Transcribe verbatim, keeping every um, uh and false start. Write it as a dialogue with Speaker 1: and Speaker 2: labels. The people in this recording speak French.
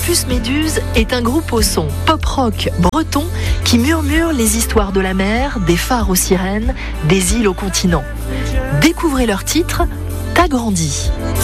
Speaker 1: Campus Méduse est un groupe au son pop-rock breton qui murmure les histoires de la mer, des phares aux sirènes, des îles au continent. Découvrez leur titre, T'as grandi.